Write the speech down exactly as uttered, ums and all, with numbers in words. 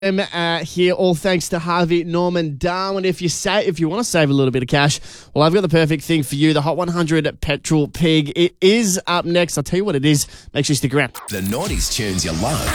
Uh, here, all thanks to Harvey Norman Darwin. If you say, if you want to save a little bit of cash, well, I've got the perfect thing for you. The Hot one hundred Petrol Pig. It is up next. I'll tell you what it is. Make sure you stick around. The nineties tunes you love.